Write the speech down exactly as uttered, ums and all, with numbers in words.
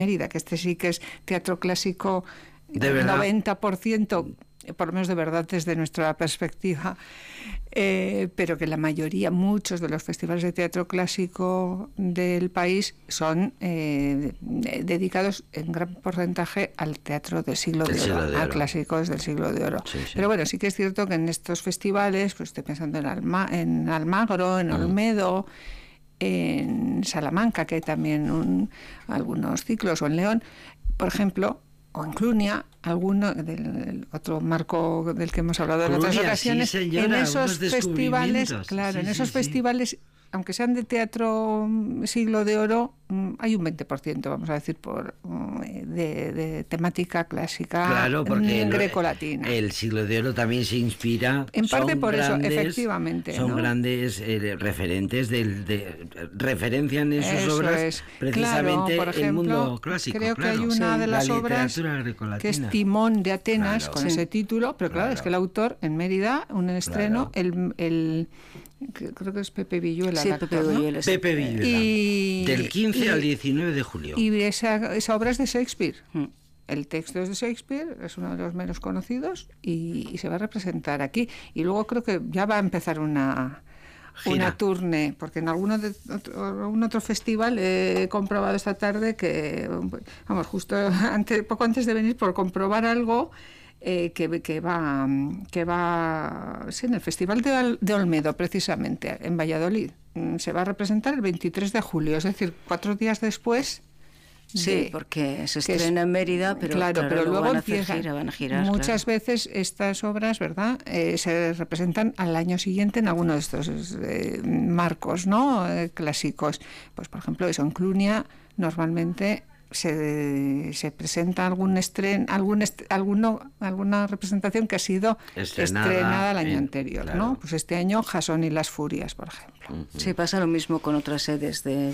Mérida, que este sí que es teatro clásico, ¿De verdad? noventa por ciento, por lo menos de verdad desde nuestra perspectiva, eh, pero que la mayoría, muchos de los festivales de teatro clásico del país son eh, dedicados en gran porcentaje al teatro del siglo del de siglo oro, de a oro. clásicos del siglo de oro. Sí, sí. Pero bueno, sí que es cierto que en estos festivales, pues estoy pensando en, Alma, en Almagro, en Olmedo, en Salamanca, que hay también un, algunos ciclos, o en León, por ejemplo, o en Clunia, alguno del otro marco del que hemos hablado en otras ocasiones, sí, señora, en esos unos festivales, descubrimientos. claro, Sí, en sí, esos sí. festivales, aunque sean de teatro siglo de oro, hay un veinte por ciento, vamos a decir, por de, de temática clásica, claro, porque grecolatina. El, el siglo de oro también se inspira. En parte son por grandes, eso, efectivamente. Son ¿no? grandes eh, referentes, del, de, referencian en sus eso obras es. precisamente claro, por ejemplo, el mundo clásico. Creo claro. que hay una sí. de las la obras literatura que es Timón de Atenas, claro. con sí. ese título, pero claro, claro, es que el autor en Mérida, un estreno, claro. el, el creo que es Pepe Villuela, sí, el actor, Pepe ¿no? Villuela, sí. Pepe Villuela, y, del quince y, al diecinueve de julio. Y esa, esa obra es de Shakespeare. Mm. El texto es de Shakespeare, es uno de los menos conocidos y, y se va a representar aquí. Y luego creo que ya va a empezar una... Gira. Una tournée, porque en alguno de otro, algún otro festival he comprobado esta tarde que, vamos, justo antes, poco antes de venir, por comprobar algo eh, que, que va, que va, sí, en el Festival de, de Olmedo, precisamente, en Valladolid. Se va a representar el veintitrés de julio, es decir, cuatro días después. Sí, de, porque se estrena es, en Mérida, pero, claro, claro, pero luego van a empiezan. gira, van a girar. Muchas claro. veces estas obras, ¿verdad?, eh, se representan al año siguiente en alguno de estos eh, marcos, ¿no?, eh, clásicos. Pues, por ejemplo, eso, en Clunia, normalmente se, se presenta algún estreno, algún est alguno, alguna representación que ha sido estrenada, estrenada el año en, anterior, claro. ¿no? Pues este año Jasón y las Furias, por ejemplo. Uh-huh. Sí, pasa lo mismo con otras sedes de